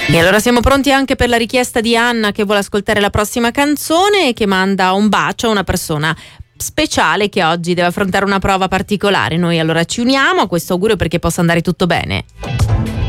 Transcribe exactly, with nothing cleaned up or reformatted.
E allora siamo pronti anche per la richiesta di Anna, che vuole ascoltare la prossima canzone e che manda un bacio a una persona speciale che oggi deve affrontare una prova particolare. Noi allora ci uniamo a questo augurio perché possa andare tutto bene.